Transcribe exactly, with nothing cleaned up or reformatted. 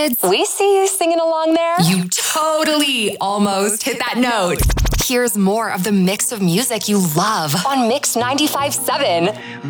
kids. We see you singing along there. You totally almost hit that note. Here's more of the mix of music you love on Mix ninety-five point seven.